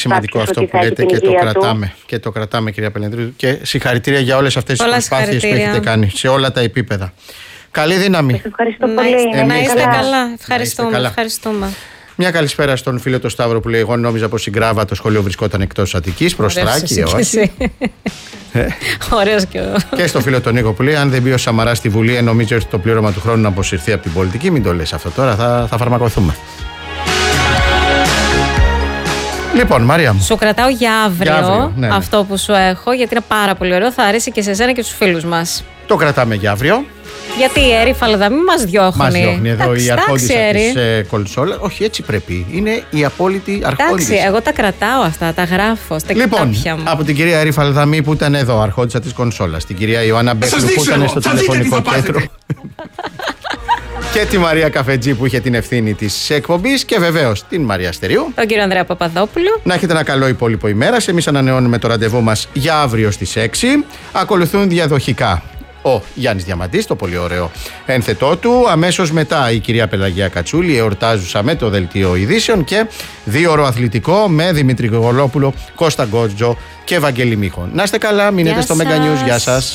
Σημαντικό αυτό που λέτε και το κρατάμε, κυρία Πελενδρίου. Και συγχαρητήρια για όλες αυτές τις προσπάθειες που έχετε κάνει σε όλα τα επίπεδα. Καλή δύναμη. Σας ευχαριστώ πολύ. Να είστε καλά. Ευχαριστούμε. Μια καλησπέρα στον φίλο το Σταύρο που λέει: εγώ νόμιζα πως η Γκράβα το σχολείο βρισκόταν εκτός Αττικής. Προστράκι, όχι. Ωραίος και στο φίλο τον Νίκο που λέει: αν δεν μπει ο Σαμαράς στη Βουλή, νομίζει ότι το πλήρωμα του χρόνου να αποσυρθεί από την πολιτική. Μην το λες αυτό τώρα, θα φαρμακοθούμε. Λοιπόν, Μαρία μου. Σου κρατάω για αύριο, ναι. Αυτό που σου έχω, γιατί είναι πάρα πολύ ωραίο. Θα αρέσει και σε εσένα και στους φίλους μας. Το κρατάμε για αύριο. Γιατί η Ερήφαλδα μην μας διώχνει. Μας διώχνει εδώ η αρχόντισσα της κονσόλα. Όχι, έτσι πρέπει. Είναι η απόλυτη αρχόντισσα. Εντάξει, εγώ τα κρατάω αυτά, τα γράφω στα κοιτάπια μου. Από την κυρία Ερήφαλδα που ήταν εδώ, αρχόντισσα της κονσόλας. Την κυρία Ιωάννα Μπέκλου που ήταν στο τηλεφωνικό κέντρο. Και τη Μαρία Καφετζή που είχε την ευθύνη της εκπομπής και βεβαίως την Μαρία Στεριού. Τον κύριο Ανδρέα Παπαδόπουλο. Να έχετε ένα καλό υπόλοιπο ημέρας. Εμείς ανανεώνουμε το ραντεβού μας για αύριο στις 6. Ακολουθούν διαδοχικά ο Γιάννης Διαμαντής, το πολύ ωραίο ένθετό του. Αμέσως μετά η κυρία Πελαγία Κατσούλη, εορτάζουσα με το δελτίο ειδήσεων και 2ωρο αθλητικό με Δημήτρη Γολόπουλο, Κώστα Γκότζο και Βαγγέλη Μίχο. Να είστε καλά, μείνετε στο Mega News. Γεια σας.